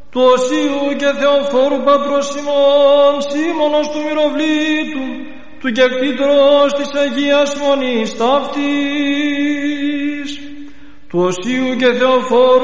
του Οσίου και Θεοφόρου Πατρός ημών, Σίμωνος του Μυροβλήτου, του και κτήτρος της Αγίας Μονής ταύτης, του Οσίου και Θεοφόρου